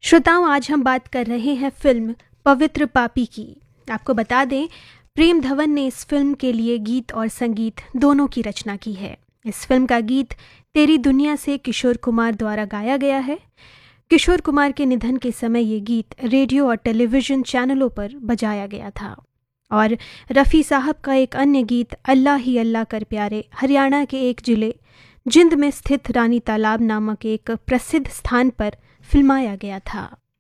श्रोताओं, आज हम बात कर रहे हैं फिल्म पवित्र पापी की। आपको बता दें, प्रेम धवन ने इस फिल्म के लिए गीत और संगीत दोनों की रचना की है। इस फिल्म का गीत तेरी दुनिया से किशोर कुमार द्वारा गाया गया है। किशोर कुमार के निधन के समय ये गीत रेडियो और टेलीविज़न चैनलों पर बजाया गया था। और रफ़ी साहब का एक अन्य गीत अल्लाह ही अल्लाह कर प्यारे हरियाणा के एक जिले जिंद में स्थित रानी तालाब नामक एक प्रसिद्ध स्थान पर फिल्माया गया था।